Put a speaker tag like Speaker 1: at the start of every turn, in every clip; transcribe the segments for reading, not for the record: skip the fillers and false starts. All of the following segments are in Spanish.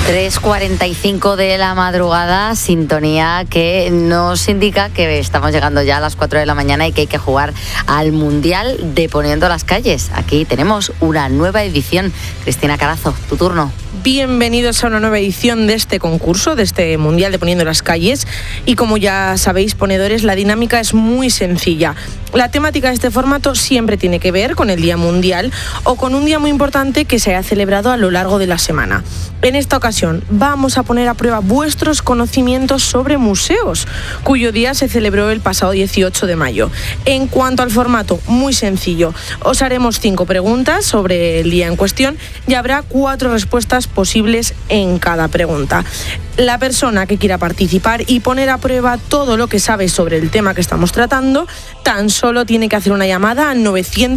Speaker 1: 3:45 de la madrugada, sintonía que nos indica que estamos llegando ya a las 4 de la mañana y que hay que jugar al Mundial de Poniendo las Calles. Aquí tenemos una nueva edición. Cristina Carazo, tu turno.
Speaker 2: Bienvenidos a una nueva edición de este concurso, de este Mundial de Poniendo las Calles. Y como ya sabéis, ponedores, la dinámica es muy sencilla. La temática de este formato siempre tiene que ver con el Día Mundial o con un día muy importante que se haya celebrado a lo largo de la semana. En esta ocasión vamos a poner a prueba vuestros conocimientos sobre museos, cuyo día se celebró el pasado 18 de mayo. En cuanto al formato, muy sencillo. Os haremos 5 preguntas sobre el día en cuestión y habrá 4 respuestas posibles en cada pregunta. La persona que quiera participar y poner a prueba todo lo que sabe sobre el tema que estamos tratando, tan solo tiene que hacer una llamada al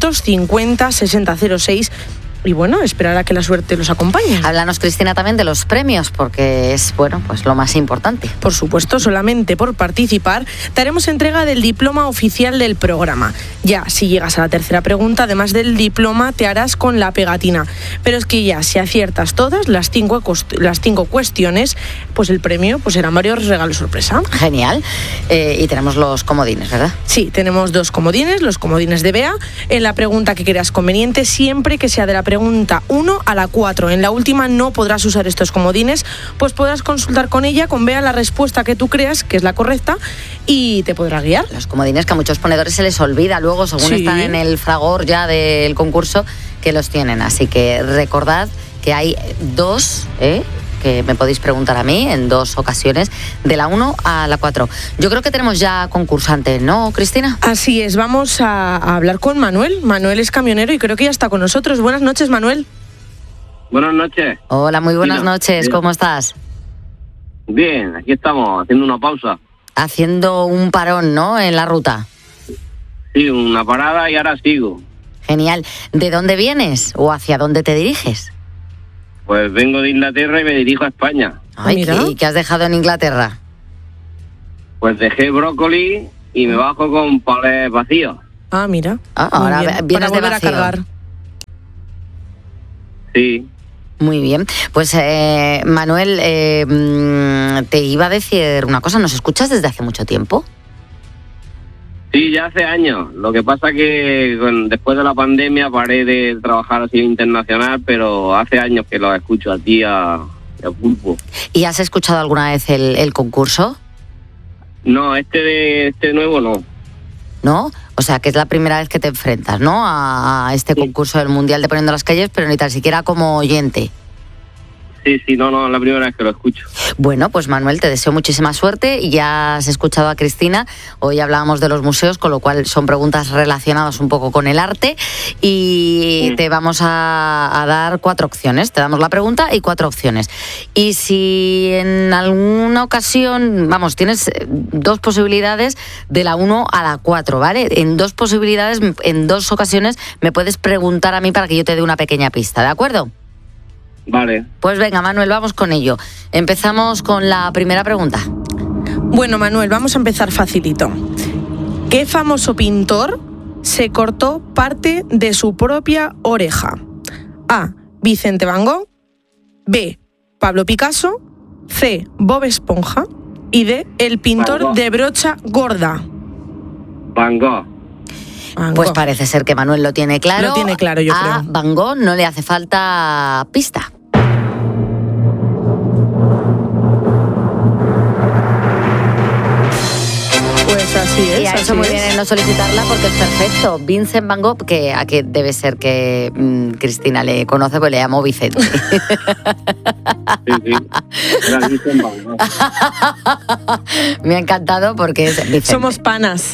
Speaker 2: 950 6006 y bueno, esperar a que la suerte los acompañe.
Speaker 1: Háblanos, Cristina, también de los premios, porque es, bueno, pues lo más importante.
Speaker 2: Por supuesto, solamente por participar te haremos entrega del diploma oficial del programa. Ya, si llegas a la tercera pregunta, además del diploma, te harás con la pegatina. Pero es que ya, si aciertas todas las 5 cuestiones, pues el premio pues serán varios regalos sorpresa.
Speaker 1: Genial. Y tenemos los comodines, ¿verdad?
Speaker 2: Sí, tenemos 2 comodines, los comodines de Bea. En la pregunta que creas conveniente, siempre que sea de la pregunta 1 a la 4. En la última no podrás usar estos comodines, pues podrás consultar con ella, con Bea, la respuesta que tú creas que es la correcta y te podrá guiar.
Speaker 1: Los comodines que a muchos ponedores se les olvida luego, según están en el fragor ya del concurso, que los tienen. Así que recordad que hay 2, que me podéis preguntar a mí en 2 ocasiones, de la 1 a la 4. Yo creo que tenemos ya concursante, ¿no, Cristina?
Speaker 2: Así es, vamos a hablar con Manuel. Manuel es camionero y creo que ya está con nosotros. Buenas noches, Manuel.
Speaker 3: Buenas noches.
Speaker 1: Hola, muy buenas noches.
Speaker 3: Bien.
Speaker 1: ¿Cómo estás?
Speaker 3: Bien, aquí estamos, haciendo una pausa.
Speaker 1: Haciendo un parón, ¿no?, en la ruta.
Speaker 3: Sí, una parada y ahora sigo.
Speaker 1: Genial. ¿De dónde vienes o hacia dónde te diriges?
Speaker 3: Pues vengo de Inglaterra y me dirijo a España.
Speaker 1: Ay, ¿qué has dejado en Inglaterra?
Speaker 3: Pues dejé brócoli y me bajo con palés vacíos.
Speaker 2: Ah, mira.
Speaker 1: Ahora vienes de vacío.
Speaker 2: A cargar.
Speaker 3: Sí.
Speaker 1: Muy bien. Pues, Manuel, te iba a decir una cosa. ¿Nos escuchas desde hace mucho tiempo?
Speaker 3: Sí, ya hace años. Lo que pasa que después de la pandemia paré de trabajar así internacional, pero hace años que lo escucho a ti, a Pulpo.
Speaker 1: ¿Y has escuchado alguna vez el concurso?
Speaker 3: No, este nuevo no.
Speaker 1: ¿No? O sea, que es la primera vez que te enfrentas, ¿no?, a este concurso del Mundial de Poniendo las Calles, pero ni tan siquiera como oyente.
Speaker 3: Sí, no, es la primera vez que lo escucho.
Speaker 1: Bueno, pues Manuel, te deseo muchísima suerte. Ya has escuchado a Cristina, hoy hablábamos de los museos, con lo cual son preguntas relacionadas un poco con el arte y te vamos a dar 4 opciones. Te damos la pregunta y 4 opciones. Y si en alguna ocasión, tienes 2 posibilidades de la 1 a la 4, ¿vale? En 2 posibilidades, en 2 ocasiones me puedes preguntar a mí para que yo te dé una pequeña pista, ¿de acuerdo?
Speaker 3: Vale.
Speaker 1: Pues venga, Manuel, vamos con ello. Empezamos con la primera pregunta.
Speaker 2: Bueno, Manuel, vamos a empezar facilito. ¿Qué famoso pintor se cortó parte de su propia oreja? A. Vicente Van Gogh. B. Pablo Picasso. C. Bob Esponja. Y D. El pintor de brocha gorda.
Speaker 3: Van Gogh.
Speaker 1: Pues parece ser que Manuel lo tiene claro.
Speaker 2: Lo tiene claro, yo creo.
Speaker 1: A Van Gogh no le hace falta pista.
Speaker 2: Pues así es.
Speaker 1: Y ha hecho muy bien en no solicitarla porque es perfecto. Vincent Van Gogh, que aquí debe ser que Cristina le conoce, pues le llamo Vicente.
Speaker 3: Sí. Era Vincent Van Gogh.
Speaker 1: Me ha encantado porque es Vicente.
Speaker 2: Somos panas.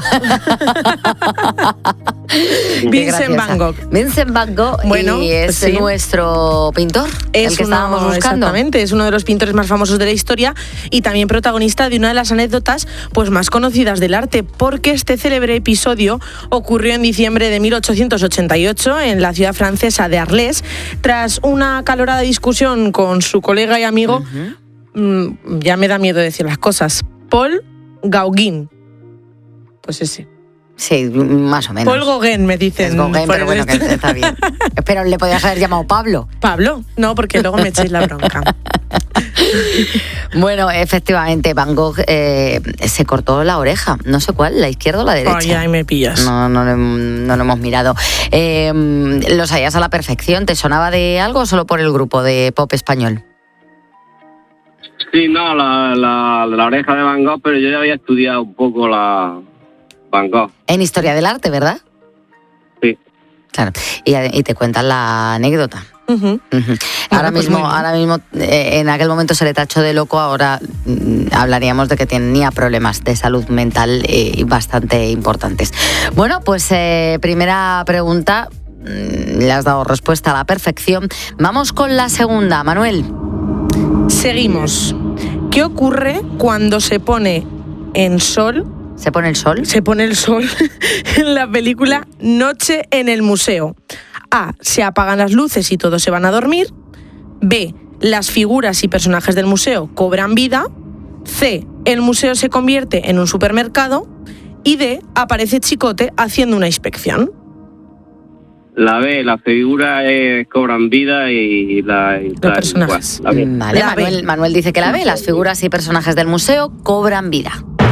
Speaker 2: Vincent Van Gogh.
Speaker 1: Vincent Van Gogh, bueno, y es nuestro pintor, el que estábamos buscando.
Speaker 2: Exactamente, es uno de los pintores más famosos de la historia y también protagonista de una de las anécdotas pues más conocidas del arte, porque este célebre episodio ocurrió en diciembre de 1888 en la ciudad francesa de Arles, tras una acalorada discusión con su colega y amigo, ya me da miedo decir las cosas, Paul Gauguin. Pues ese.
Speaker 1: Sí, más o menos.
Speaker 2: Paul Gauguin, me dicen.
Speaker 1: Es Gauguin, pero bueno, que está bien. Pero le podías haber llamado Pablo.
Speaker 2: ¿Pablo? No, porque luego me echéis la bronca.
Speaker 1: Bueno, efectivamente, Van Gogh se cortó la oreja, no sé cuál, la izquierda o la derecha.
Speaker 2: Ay, ahí me pillas.
Speaker 1: No lo hemos mirado. ¿Lo sabías a la perfección? ¿Te sonaba de algo o solo por el grupo de pop español?
Speaker 3: Sí, no, la oreja de Van Gogh, pero yo ya había estudiado un poco la Van Gogh.
Speaker 1: En Historia del Arte, ¿verdad?
Speaker 3: Sí.
Speaker 1: Claro, y te cuentan la anécdota.
Speaker 2: Uh-huh.
Speaker 1: Uh-huh. Ahora mismo, en aquel momento se le tachó de loco, ahora hablaríamos de que tenía problemas de salud mental bastante importantes. Bueno, pues primera pregunta, le has dado respuesta a la perfección. Vamos con la segunda, Manuel.
Speaker 2: Seguimos. ¿Qué ocurre cuando se pone en sol?
Speaker 1: ¿Se pone el sol?
Speaker 2: Se pone el sol en la película Noche en el Museo. A. Se apagan las luces y todos se van a dormir. B. Las figuras y personajes del museo cobran vida. C. El museo se convierte en un supermercado. Y D. Aparece Chicote haciendo una inspección.
Speaker 3: La B, las figuras cobran vida y los
Speaker 2: personajes.
Speaker 3: La B.
Speaker 1: Vale,
Speaker 2: La
Speaker 1: Manuel dice que la B, las figuras y personajes del museo cobran vida.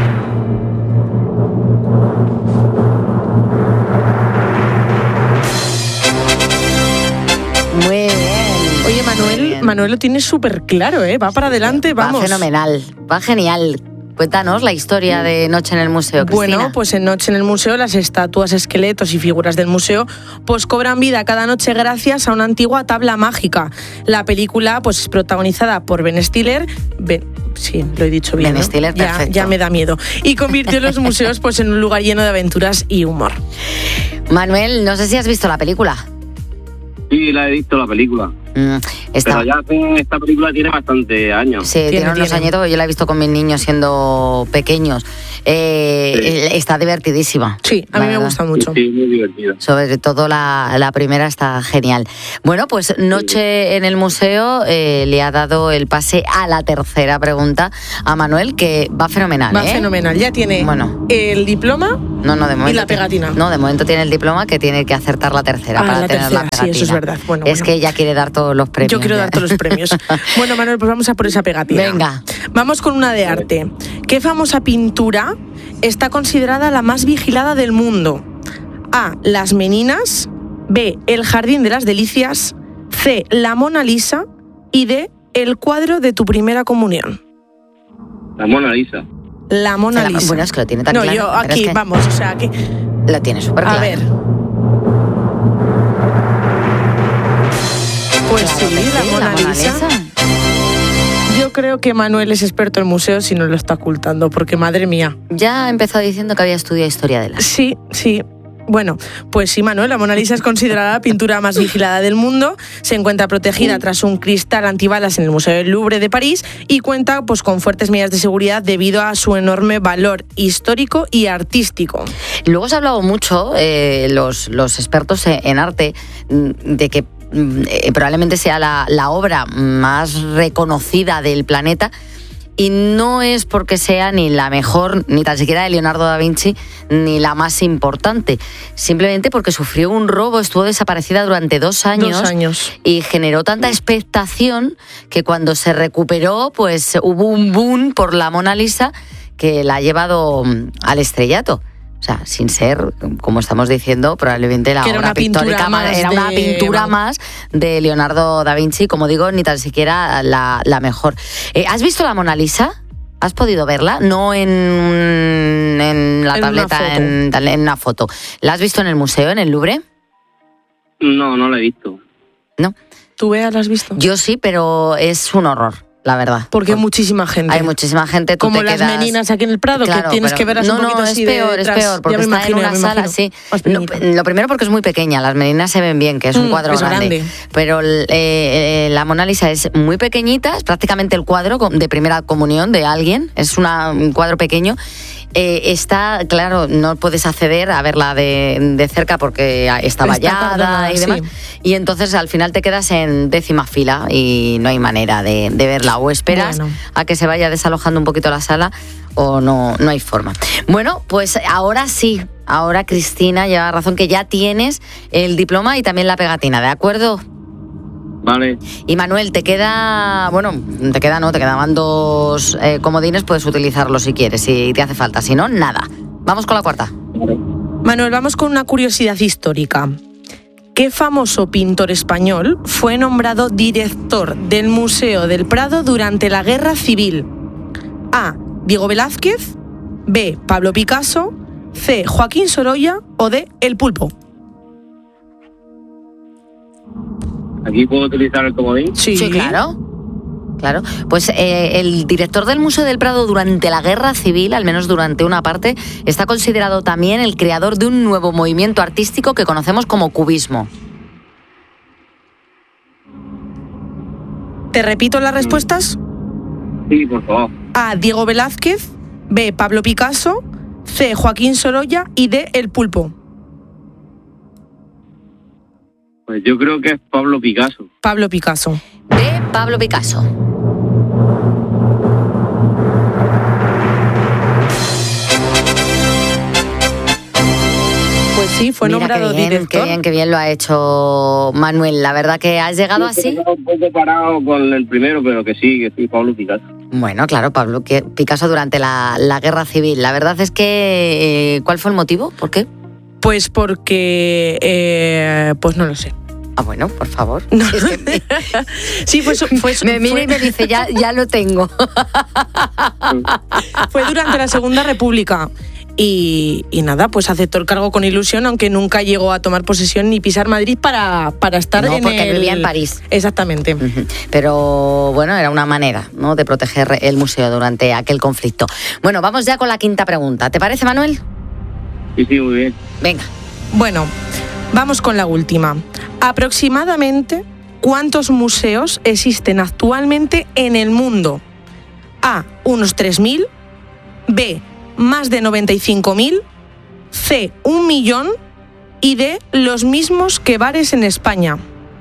Speaker 1: Muy bien.
Speaker 2: Oye, Manuel lo tiene súper claro, ¿eh? Va para adelante, vamos.
Speaker 1: Va fenomenal, va genial. Cuéntanos la historia de Noche en el Museo, Cristina.
Speaker 2: Bueno, pues en Noche en el Museo las estatuas, esqueletos y figuras del museo pues cobran vida cada noche gracias a una antigua tabla mágica. La película pues es protagonizada por Ben Stiller. Sí, lo he dicho bien.
Speaker 1: Ben Stiller,
Speaker 2: ¿no?
Speaker 1: perfecto.
Speaker 2: Ya me da miedo. Y convirtió los museos pues en un lugar lleno de aventuras y humor.
Speaker 1: Manuel, no sé si has visto la película.
Speaker 3: Sí, la he visto la película. Pero ya esta película tiene bastante años.
Speaker 1: Sí, tiene unos añitos, yo la he visto con mis niños siendo pequeños. Sí. Está divertidísima.
Speaker 2: Sí, a mí me gusta mucho.
Speaker 3: Sí, muy divertida.
Speaker 1: Sobre todo la primera está genial. Bueno, pues Noche en el Museo le ha dado el pase a la tercera pregunta a Manuel, que va fenomenal.
Speaker 2: Va fenomenal, ya tiene el diploma
Speaker 1: de momento
Speaker 2: y la pegatina.
Speaker 1: No, de momento tiene el diploma, que tiene que acertar la tercera para tener
Speaker 2: tercera,
Speaker 1: la pegatina.
Speaker 2: Sí, eso es verdad. Bueno,
Speaker 1: que ella quiere dar todos los premios.
Speaker 2: Yo quiero dar todos los premios. Bueno, Manuel, pues vamos a por esa pegatina.
Speaker 1: Venga.
Speaker 2: Vamos con una de arte. ¿Qué famosa pintura está considerada la más vigilada del mundo? A. Las Meninas. B. El Jardín de las Delicias. C. La Mona Lisa. Y D. El cuadro de tu primera comunión.
Speaker 3: La Mona Lisa.
Speaker 2: La Mona Lisa.
Speaker 1: Bueno, es que lo tiene tan claro.
Speaker 2: No, yo aquí, es que vamos, o sea, que...
Speaker 1: Lo tiene súper claro.
Speaker 2: A ver. Pues claro, sí, la Mona Lisa. Yo creo que Manuel es experto en museos y no lo está ocultando, porque madre mía.
Speaker 1: Ya empezó diciendo que había estudiado historia del arte.
Speaker 2: Sí. Bueno, pues sí, Manuel, la Mona Lisa es considerada la pintura más vigilada del mundo. Se encuentra protegida tras un cristal antibalas en el Museo del Louvre de París y cuenta pues con fuertes medidas de seguridad debido a su enorme valor histórico y artístico.
Speaker 1: Luego se ha hablado mucho, los expertos en arte, de que probablemente sea la obra más reconocida del planeta, y no es porque sea ni la mejor, ni tan siquiera de Leonardo da Vinci, ni la más importante, simplemente porque sufrió un robo, estuvo desaparecida durante 2 años y generó tanta expectación que cuando se recuperó pues hubo un boom por la Mona Lisa que la ha llevado al estrellato. O sea, sin ser, como estamos diciendo, probablemente la obra pictórica era una pintura más de Leonardo da Vinci, como digo, ni tan siquiera la mejor. ¿Has visto la Mona Lisa? ¿Has podido verla? No en la tableta, en una foto. ¿La has visto en el museo, en el Louvre?
Speaker 3: No la he visto.
Speaker 1: ¿No?
Speaker 2: ¿Tú, Bea, la has visto?
Speaker 1: Yo sí, pero es un horror. La verdad.
Speaker 2: Porque hay muchísima gente.
Speaker 1: Hay muchísima gente.
Speaker 2: Como las Meninas aquí en el Prado, claro, que tienes que verlas un poquito así de detrás.
Speaker 1: Es peor, porque está en una sala, sí. Lo primero porque es muy pequeña, las Meninas se ven bien, que es un cuadro grande. Pero la Mona Lisa es muy pequeñita, es prácticamente el cuadro de primera comunión de alguien, es un cuadro pequeño. Está, claro, no puedes acceder a verla de cerca porque está vallada y demás. Sí. Y entonces al final te quedas en 10ª fila y no hay manera de verla. O esperas a que se vaya desalojando un poquito la sala o no hay forma. Bueno, pues ahora sí. Ahora Cristina lleva razón, que ya tienes el diploma y también la pegatina, ¿de acuerdo?
Speaker 3: Vale.
Speaker 1: Y Manuel, te quedaban 2 comodines, puedes utilizarlos si quieres, si te hace falta, si no, nada. Vamos con la cuarta.
Speaker 2: Manuel, vamos con una curiosidad histórica. ¿Qué famoso pintor español fue nombrado director del Museo del Prado durante la Guerra Civil? A. Diego Velázquez, B. Pablo Picasso, C. Joaquín Sorolla o D. El Pulpo.
Speaker 3: ¿Aquí puedo utilizar el comodín?
Speaker 1: Sí, claro. Claro, pues el director del Museo del Prado durante la Guerra Civil, al menos durante una parte, está considerado también el creador de un nuevo movimiento artístico que conocemos como cubismo.
Speaker 2: ¿Te repito las respuestas?
Speaker 3: Sí, por favor.
Speaker 2: A. Diego Velázquez, B. Pablo Picasso, C. Joaquín Sorolla y D. El Pulpo.
Speaker 3: Pues yo creo que es Pablo Picasso.
Speaker 2: Pablo Picasso.
Speaker 1: De Pablo Picasso.
Speaker 2: Pues sí, fue nombrado director.
Speaker 1: Qué bien lo ha hecho Manuel. La verdad que has llegado así.
Speaker 3: Estoy un poco parado con el primero, pero que sí, Pablo Picasso.
Speaker 1: Bueno, claro, Pablo Picasso durante la Guerra Civil. La verdad es que... ¿Cuál fue el motivo? ¿Por qué?
Speaker 2: Pues porque... pues no lo sé.
Speaker 1: Ah, bueno, por favor.
Speaker 2: No. Sí,
Speaker 1: me mira y me dice, ya lo tengo.
Speaker 2: Fue durante la Segunda República. Y nada, pues aceptó el cargo con ilusión, aunque nunca llegó a tomar posesión ni pisar Madrid para estar en
Speaker 1: porque vivía en París.
Speaker 2: Exactamente.
Speaker 1: Pero bueno, era una manera, ¿no?, de proteger el museo durante aquel conflicto. Bueno, vamos ya con la quinta pregunta. ¿Te parece, Manuel?
Speaker 3: Sí, muy bien.
Speaker 1: Venga.
Speaker 2: Bueno, vamos con la última. Aproximadamente, ¿cuántos museos existen actualmente en el mundo? A, unos 3.000, B, más de 95.000, C, 1 millón y D, los mismos que bares en España.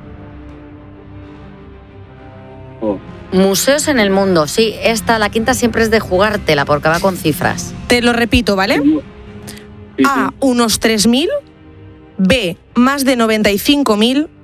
Speaker 1: Museos en el mundo, sí. La quinta siempre es de jugártela porque va con cifras.
Speaker 2: Te lo repito, ¿vale? A, unos 3.000, B, más de 95.000